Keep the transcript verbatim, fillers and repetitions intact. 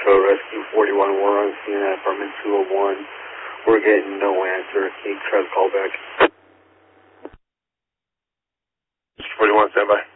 Metro Rescue forty-one. We're on scene at apartment two oh one. We're getting no answer. Can you try to call back? forty-one, stand by.